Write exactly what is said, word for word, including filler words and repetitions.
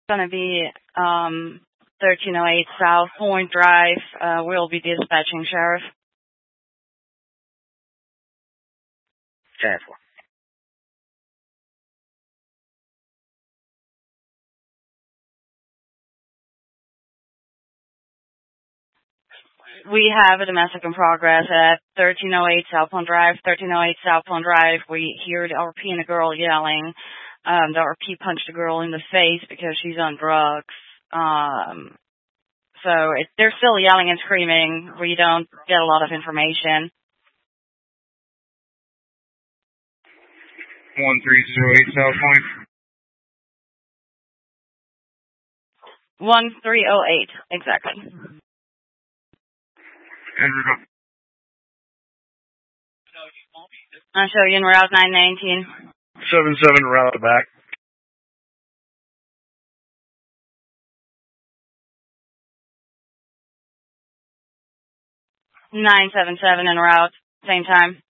Gonna be um thirteen oh eight South Point Drive. Uh, we'll be dispatching, Sheriff. ten four. We have a domestic in progress at thirteen oh eight South Point Drive. thirteen oh eight South Point Drive. We hear the R P and a girl yelling. Um, the R P punched a girl in the face because she's on drugs. Um, so it, they're still yelling and screaming. We don't get a lot of information. one three zero eight South Point. one three oh eight, exactly. Andrew, go. I'll show you in Route nine nineteen. seven seven route the back. nine seven seven en route, same time.